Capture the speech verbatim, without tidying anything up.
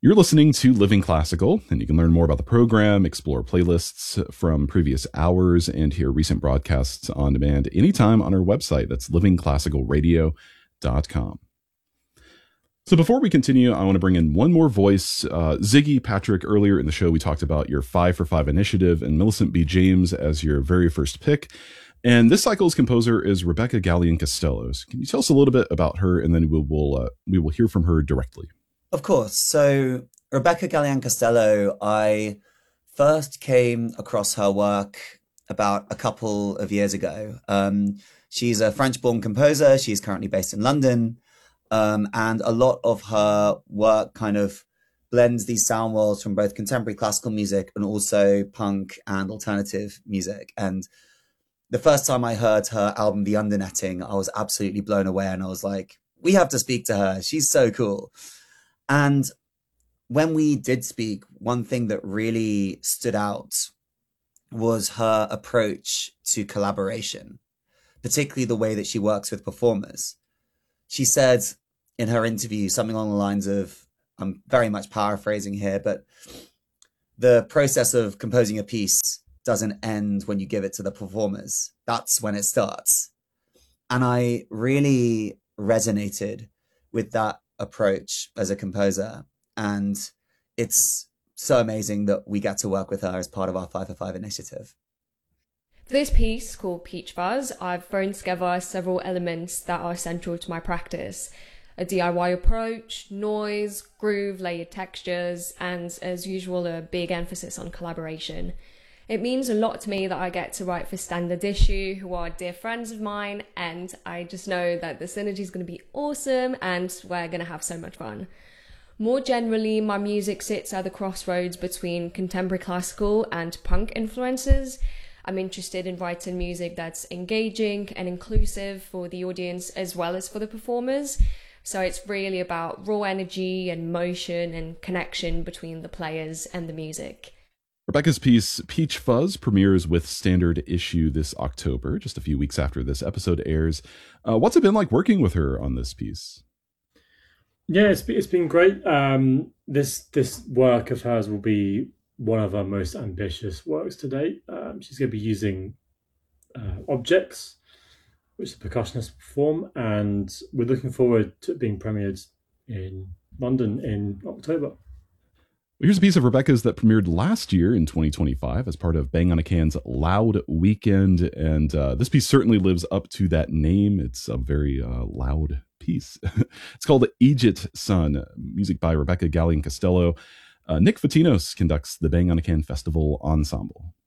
You're listening to Living Classical, and you can learn more about the program, explore playlists from previous hours, and hear recent broadcasts on demand anytime on our website. That's living classical radio dot com. So before we continue, I want to bring in one more voice. Uh, Ziggy, Patrick, earlier in the show, we talked about your five for five initiative and Millicent B. James as your very first pick. And this cycle's composer is Rebecca Gallian-Costello. Can you tell us a little bit about her, and then we will uh, we will hear from her directly? Of course. So Rebecca Gallian-Costello, I first came across her work about a couple of years ago. Um, she's a French-born composer. She's currently based in London. Um, and a lot of her work kind of blends these sound worlds from both contemporary classical music and also punk and alternative music. And the first time I heard her album, The Undernetting, I was absolutely blown away. And I was like, we have to speak to her. She's so cool. And when we did speak, one thing that really stood out was her approach to collaboration, particularly the way that she works with performers. She said in her interview something along the lines of, I'm very much paraphrasing here, but the process of composing a piece doesn't end when you give it to the performers. That's when it starts. And I really resonated with that approach as a composer. And it's so amazing that we get to work with her as part of our five for five initiative. For this piece, called Peach Fuzz, I've thrown together several elements that are central to my practice. A D I Y approach, noise, groove, layered textures, and as usual, a big emphasis on collaboration. It means a lot to me that I get to write for Standard Issue, who are dear friends of mine, and I just know that the synergy is going to be awesome and we're going to have so much fun. More generally, my music sits at the crossroads between contemporary classical and punk influences. I'm interested in writing music that's engaging and inclusive for the audience as well as for the performers. So it's really about raw energy and motion and connection between the players and the music. Rebecca's piece, Peach Fuzz, premieres with Standard Issue this October, just a few weeks after this episode airs. Uh, what's it been like working with her on this piece? Yeah, it's, it's been great. Um, this this work of hers will be one of our most ambitious works to date. Um, she's going to be using uh, objects, which the percussionists perform, and we're looking forward to it being premiered in London in October. Here's a piece of Rebecca's that premiered last year in twenty twenty-five as part of Bang on a Can's Loud Weekend. And uh, this piece certainly lives up to that name. It's a very uh, loud piece. It's called Egypt Sun, music by Rebecca Gallian-Costello. Uh, Nick Fatinos conducts the Bang on a Can Festival Ensemble.